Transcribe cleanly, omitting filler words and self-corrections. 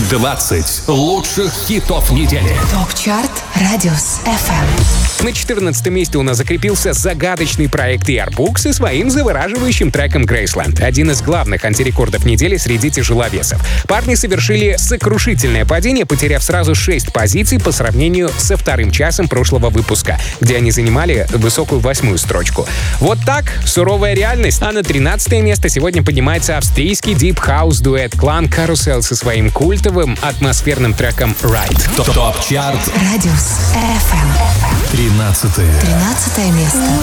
20 лучших хитов недели. ТОП-чарт Радиус FM. На 14 месте у нас закрепился загадочный проект Airbook со своим завораживающим треком Graceland. Один из главных антирекордов недели среди тяжеловесов. Парни совершили сокрушительное падение, потеряв сразу 6 позиций по сравнению со вторым часом прошлого выпуска, где они занимали высокую 8-ю строчку. Вот так, суровая реальность. А на 13 место сегодня поднимается австрийский Deep House дуэт Clan Carousel со своим культовым атмосферным треком Ride. ТОП-чарт Радиус FM. 13 13 место.